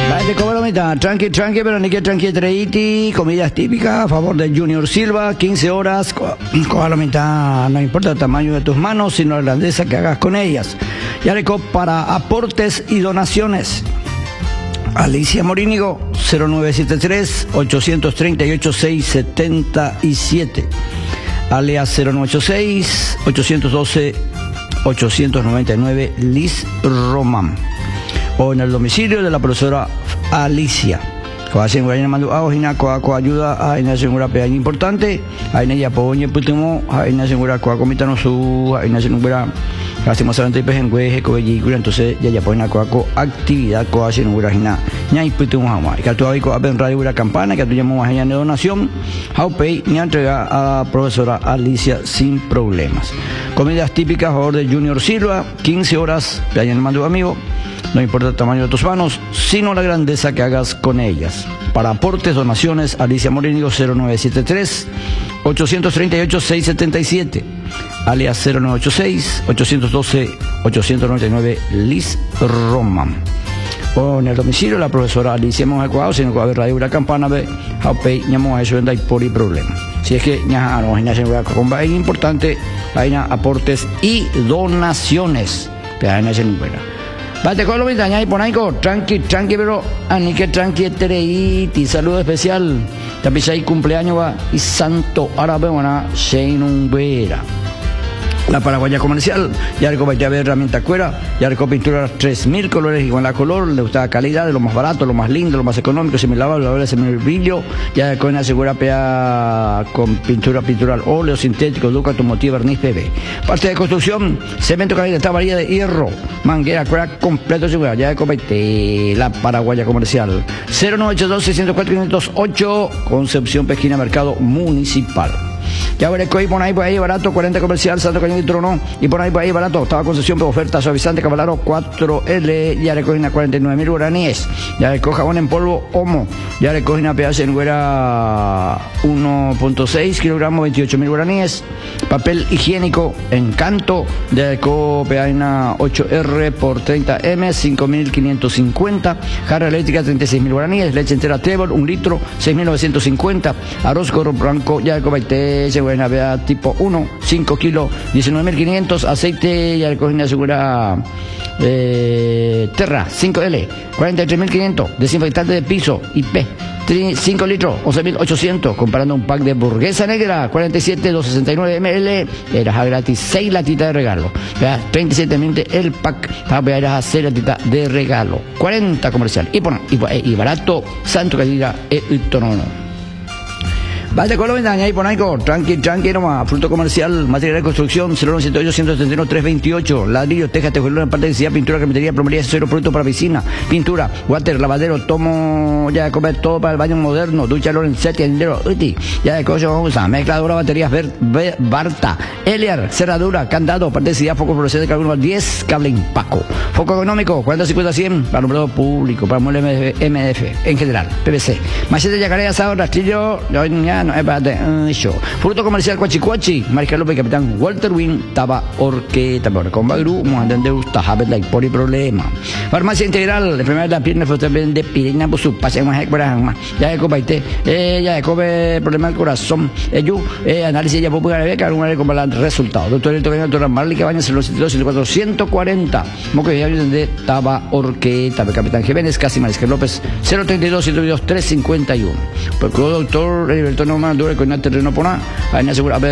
Vale, como lo mitad, tranqui, pero ni que tranqui treiti, comidas típicas a favor de Junior Silva, 15 horas, con la mitad, no importa el tamaño de tus manos, sino la grandeza que hagas con ellas. Yareco para aportes y donaciones. Alicia Morínigo, 0973-838-677. Alea 0986-812-899, Liz Román. O en el domicilio de la profesora Alicia. Ayuda a ina segura peaña importante, a ina ya poñe putimo, a ina segura coa comita no su, a ina segura hacemos adelante pejengue, covellicura, entonces ya ponen a coaco actividad coa segura hina, ñai putimo hama, y que tú abico a ben radio la campana, que tú llamamos a de donación, how pay, ni entrega a la profesora Alicia sin problemas. Comidas típicas a favor de Junior Silva, 15 horas, peaña el mando amigo. No importa el tamaño de tus manos, sino la grandeza que hagas con ellas. Para aportes, donaciones, Alicia Morínigo 0973-838-677. Alias 0986-812-899, Liz Roman. O en el domicilio la profesora Alicia Monjacuao, sino que va a ver radio la campana, ve, haupei, ñamo a eso, venda y por y problema. Si es que ña, no, ña, segura, comba, es importante, hay aportes y donaciones. Pero hay se buena. Bate con lo mismo, y por ahí, tranqui, pero ani que tranqui, tereiti, saludo especial. Tapizai cumpleaños va y santo árabe, buena, Sheinunguera. La paraguaya comercial, ya recopé llave herramienta cuera, ya recopé pintura 3000 colores igual a color, le gusta calidad, de lo más barato, lo más lindo, lo más económico, semilavable, semi-brillo, ya con una segura pea con pintura al óleo sintético, duca, automotiva, verniz, PV. Parte de construcción, cemento calidad, tabarilla de hierro, manguera, cuera completo, segura, ya recopé la paraguaya comercial. 0982-604-508, Concepción Pesquina, Mercado Municipal. Ya veré que por ahí barato, 40 comercial, Santo Cañón y Trono, y por ahí barato, estaba concesión por oferta, suavizante, Cavalaro 4L, ya recogen a 49.000 guaraníes, ya recoge jabón en polvo, Homo, ya recogen a pedazo en güera 1.6 kilogramos, 28.000 guaraníes, papel higiénico, Encanto, ya recoge pedazo 8R por 30M, 5.550, jarra eléctrica 36.000 guaraníes, leche entera Tebor, 1 litro, 6.950, arroz gorro blanco, ya recoge buena vea tipo 1, 5 kilos, 19.500, aceite ya recogen asegura Terra 5L, 43.500, desinfectante de piso IP 5 litros, 11.800, comparando un pack de hamburguesa negra 47,269 ml, eras gratis 6 latitas de regalo, vea 37.000 el pack, para ver a 6 latitas de regalo, 40 comercial y barato, Santo Calidad y Tonono. Vaya con lo vendaña ahí por ahí, tranqui nomás, fruto comercial, material de construcción, 0978-171-328, ladrillo, teja, tejuelo en parte de densidad, pintura, carpintería, plomería, accesorio, producto para piscina, pintura, water, lavadero, tomo, ya de comer todo para el baño moderno, ducha, Lorenzetti, andero, ya de coche, vamos a mezcladora, baterías, Barta, Eliar, cerradura, candado, parte de densidad, foco fluorescente de carbono 10, cable Impaco, foco económico, 40-50-100, para alumbrado público, para mueble MDF, en general, PVC, machete, yacaré, asado, rastrillo, no, espérate, show. Fruto comercial Cuachicuachi, Mariscal López, Capitán Walter Win, Taba Orqueta, con Bagru, Mohandendeu, Tajabet, like por y problema. Farmacia Integral, enfermedad de la pierna, de pirina, pues su pase, ya de copaite, ya de come problema del corazón, análisis ya popular, que alguna vez compara el resultado. Doctor El Tocaño, doctora Marley Cabañas, 072-440, Moco y de Taba Orqueta, Capitán Jiménez, casi Mariscal López, 032-122-351. Doctor Heriberto Norman, dure con el terreno por nada, ahí me asegura